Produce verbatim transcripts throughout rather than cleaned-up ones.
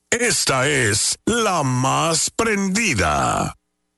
Esta es la más prendida.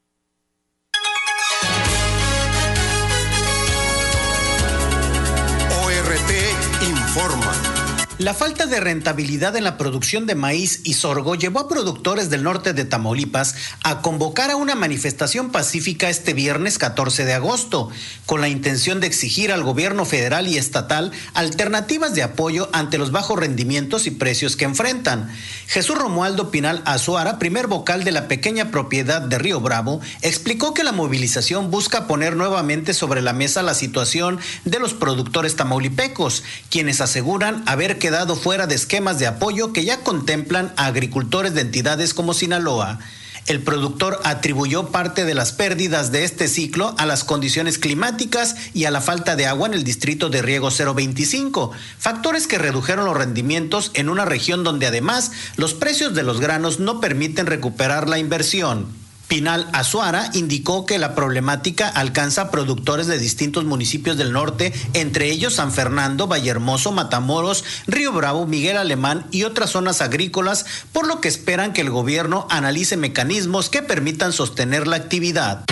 O R T informa. La falta de rentabilidad en la producción de maíz y sorgo llevó a productores del norte de Tamaulipas a convocar a una manifestación pacífica este viernes catorce de agosto, con la intención de exigir al gobierno federal y estatal alternativas de apoyo ante los bajos rendimientos y precios que enfrentan. Jesús Romualdo Pinal Azuara, primer vocal de la pequeña propiedad de Río Bravo, explicó que la movilización busca poner nuevamente sobre la mesa la situación de los productores tamaulipecos, quienes aseguran haber quedado dado fuera de esquemas de apoyo que ya contemplan a agricultores de entidades como Sinaloa. El productor atribuyó parte de las pérdidas de este ciclo a las condiciones climáticas y a la falta de agua en el distrito de riego cero veinticinco, factores que redujeron los rendimientos en una región donde además los precios de los granos no permiten recuperar la inversión. Pinal Azuara indicó que la problemática alcanza a productores de distintos municipios del norte, entre ellos San Fernando, Vallehermoso, Matamoros, Río Bravo, Miguel Alemán y otras zonas agrícolas, por lo que esperan que el gobierno analice mecanismos que permitan sostener la actividad.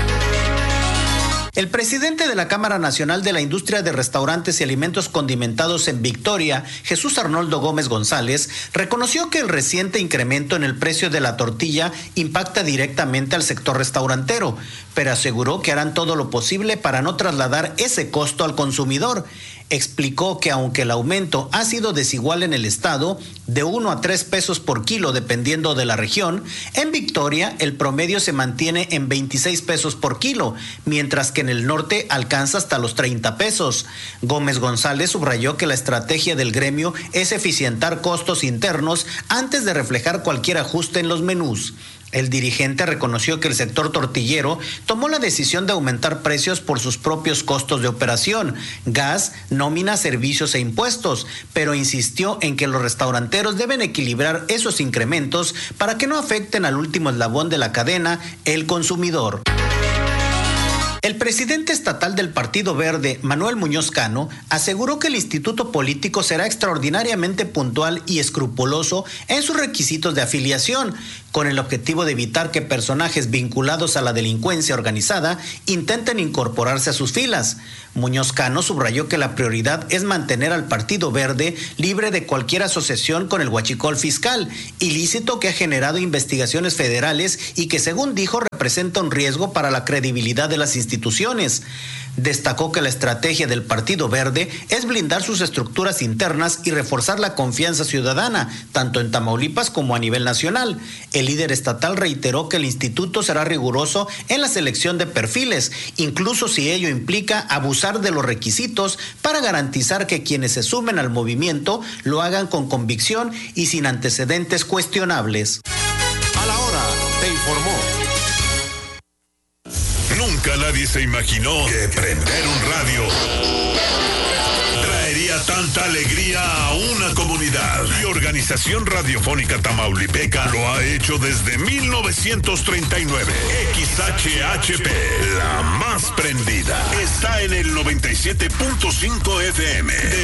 El presidente de la Cámara Nacional de la Industria de Restaurantes y Alimentos Condimentados en Victoria, Jesús Arnoldo Gómez González, reconoció que el reciente incremento en el precio de la tortilla impacta directamente al sector restaurantero, pero aseguró que harán todo lo posible para no trasladar ese costo al consumidor. Explicó que aunque el aumento ha sido desigual en el estado, de uno a tres pesos por kilo dependiendo de la región, en Victoria el promedio se mantiene en veintiséis pesos por kilo, mientras que en el norte alcanza hasta los treinta pesos. Gómez González subrayó que la estrategia del gremio es eficientar costos internos antes de reflejar cualquier ajuste en los menús. El dirigente reconoció que el sector tortillero tomó la decisión de aumentar precios por sus propios costos de operación, gas, nómina, servicios e impuestos, pero insistió en que los restauranteros deben equilibrar esos incrementos para que no afecten al último eslabón de la cadena, el consumidor. El presidente estatal del Partido Verde, Manuel Muñoz Cano, aseguró que el instituto político será extraordinariamente puntual y escrupuloso en sus requisitos de afiliación, con el objetivo de evitar que personajes vinculados a la delincuencia organizada intenten incorporarse a sus filas. Muñoz Cano subrayó que la prioridad es mantener al Partido Verde libre de cualquier asociación con el huachicol fiscal, ilícito que ha generado investigaciones federales y que, según dijo, representa un riesgo para la credibilidad de las instituciones. Destacó que la estrategia del Partido Verde es blindar sus estructuras internas y reforzar la confianza ciudadana, tanto en Tamaulipas como a nivel nacional. El líder estatal reiteró que el instituto será riguroso en la selección de perfiles, incluso si ello implica abusar de los requisitos para garantizar que quienes se sumen al movimiento lo hagan con convicción y sin antecedentes cuestionables. A la hora, te informó. Nunca nadie se imaginó que prender un radio traería tanta alegría a una comunidad. Y Organización Radiofónica Tamaulipeca lo ha hecho desde mil novecientos treinta y nueve. X H H P, la más prendida, está en el noventa y siete punto cinco F M.